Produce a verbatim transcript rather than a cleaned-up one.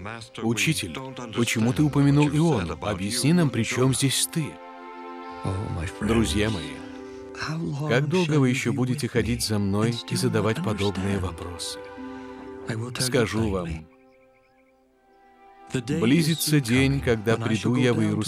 Учитель, почему ты упомянул Иону? Объясни нам, при чем здесь ты? Друзья мои, как долго вы еще будете ходить за мной и задавать подобные вопросы? Скажу вам, близится день, когда приду я в Иерусалим,